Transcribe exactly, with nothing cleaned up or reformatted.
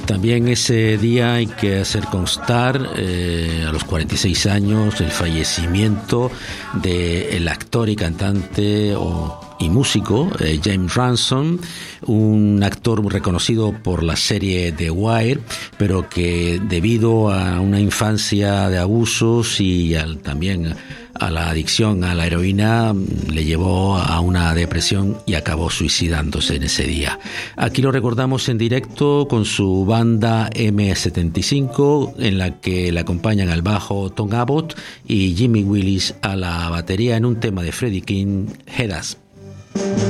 También ese día hay que hacer constar, eh, a los cuarenta y seis años, el fallecimiento del actor y cantante o, y músico eh, James Ransone, un actor reconocido por la serie The Wire, pero que debido a una infancia de abusos y al, también a la adicción a la heroína le llevó a una depresión y acabó suicidándose en ese día. Aquí lo recordamos en directo con su banda eme setenta y cinco, en la que le acompañan al bajo Tom Abbott y Jimmy Willis a la batería en un tema de Freddie King, Head Up.